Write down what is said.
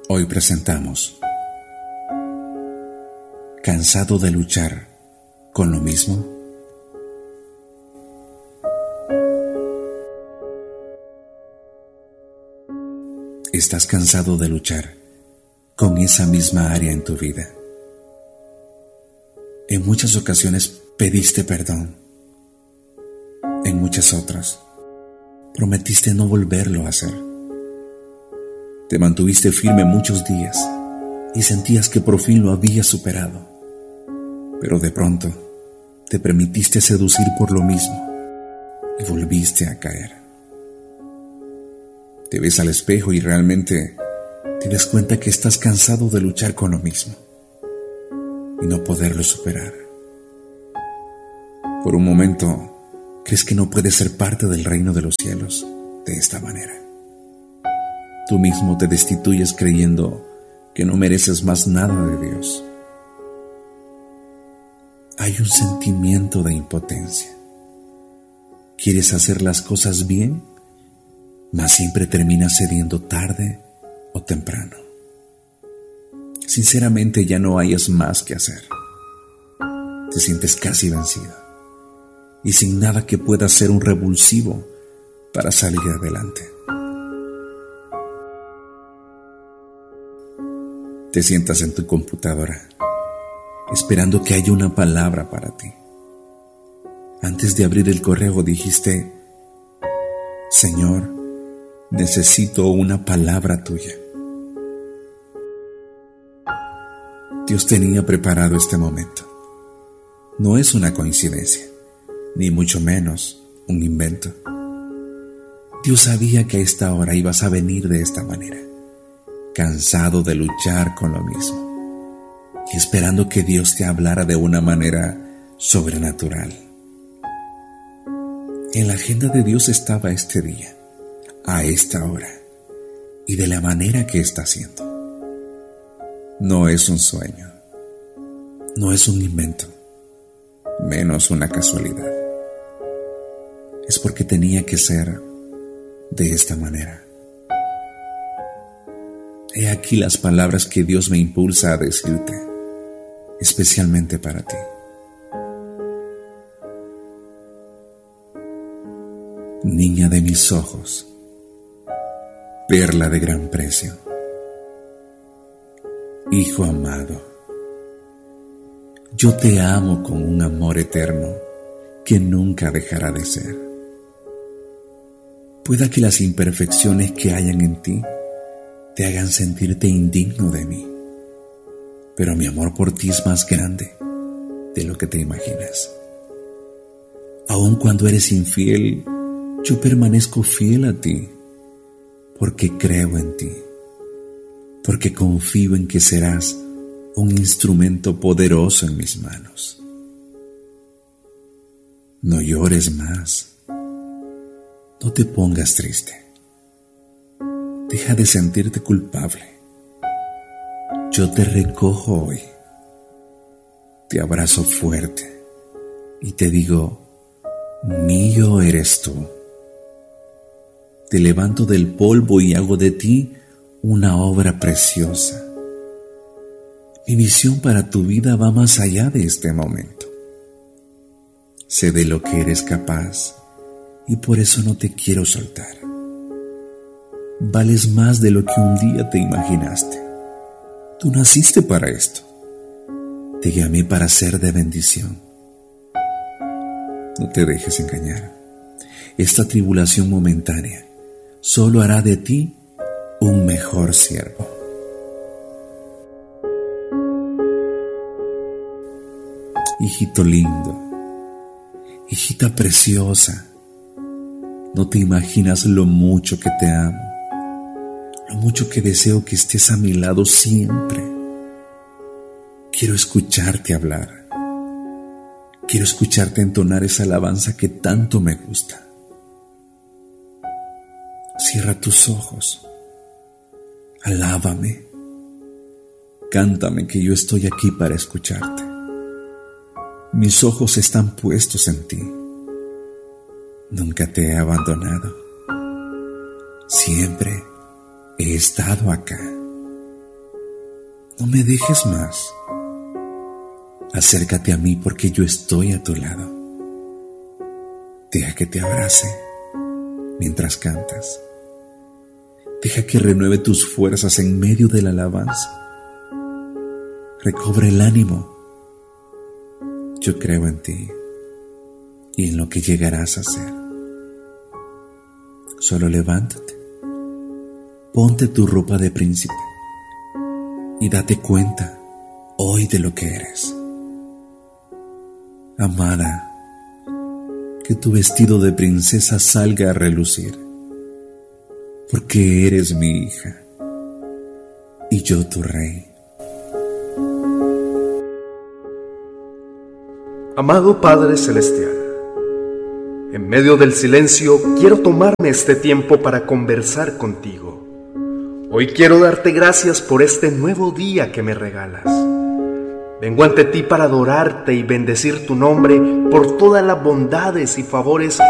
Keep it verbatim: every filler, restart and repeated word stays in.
Hoy presentamos ¿Cansado de luchar con lo mismo? ¿Estás cansado de luchar con esa misma área en tu vida? En muchas ocasiones pediste perdón. En muchas otras, prometiste no volverlo a hacer. Te mantuviste firme muchos días y sentías que por fin lo habías superado. Pero de pronto, te permitiste seducir por lo mismo y volviste a caer. Te ves al espejo y realmente te das cuenta que estás cansado de luchar con lo mismo y no poderlo superar. Por un momento, crees que no puedes ser parte del reino de los cielos de esta manera. Tú mismo te destituyes creyendo que no mereces más nada de Dios. Hay un sentimiento de impotencia. Quieres hacer las cosas bien, mas siempre terminas cediendo tarde o temprano. Sinceramente ya no hayas más que hacer. Te sientes casi vencido y sin nada que pueda ser un revulsivo para salir adelante. Te sientas en tu computadora, esperando que haya una palabra para ti. Antes de abrir el correo dijiste: Señor, necesito una palabra tuya. Dios tenía preparado este momento. No es una coincidencia, ni mucho menos un invento. Dios sabía que a esta hora ibas a venir de esta manera, cansado de luchar con lo mismo y esperando que Dios te hablara de una manera sobrenatural. En la agenda de Dios estaba este día, a esta hora y de la manera que está haciendo. No es un sueño, no es un invento, menos una casualidad. Es porque tenía que ser de esta manera. He aquí las palabras que Dios me impulsa a decirte, especialmente para ti. Niña de mis ojos, perla de gran precio, hijo amado, yo te amo con un amor eterno que nunca dejará de ser. Pueda que las imperfecciones que hayan en ti te hagan sentirte indigno de mí, pero mi amor por ti es más grande de lo que te imaginas. Aun cuando eres infiel, yo permanezco fiel a ti, porque creo en ti, porque confío en que serás un instrumento poderoso en mis manos. No llores más, no te pongas triste. Deja de sentirte culpable. Yo te recojo hoy, te abrazo fuerte y te digo: mío eres tú. Te levanto del polvo y hago de ti una obra preciosa. Mi visión para tu vida va más allá de este momento. Sé de lo que eres capaz y por eso no te quiero soltar. Vales más de lo que un día te imaginaste. Tú naciste para esto. Te llamé para ser de bendición. No te dejes engañar. Esta tribulación momentánea solo hará de ti un mejor siervo. Hijito lindo, hijita preciosa, no te imaginas lo mucho que te amo, lo mucho que deseo que estés a mi lado siempre. Quiero escucharte hablar, quiero escucharte entonar esa alabanza que tanto me gusta. Cierra tus ojos, alábame, cántame que yo estoy aquí para escucharte. Mis ojos están puestos en ti. Nunca te he abandonado. Siempre he estado acá, No me dejes más. Acércate a mí porque yo estoy a tu lado. Deja que te abrace mientras cantas. Deja que renueve tus fuerzas en medio de la alabanza. Recobra el ánimo. Yo creo en ti y en lo que llegarás a ser. Solo levántate, ponte tu ropa de príncipe y date cuenta hoy de lo que eres. Amada, que tu vestido de princesa salga a relucir, porque eres mi hija y yo tu rey. Amado Padre Celestial, en medio del silencio quiero tomarme este tiempo para conversar contigo. Hoy quiero darte gracias por este nuevo día que me regalas. Vengo ante ti para adorarte y bendecir tu nombre por todas las bondades y favores